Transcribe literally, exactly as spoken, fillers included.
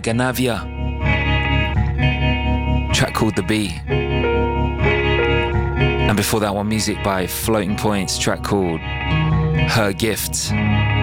Ganavia. Track called The Bee. And before that one, music by Floating Points, track called Her Gift.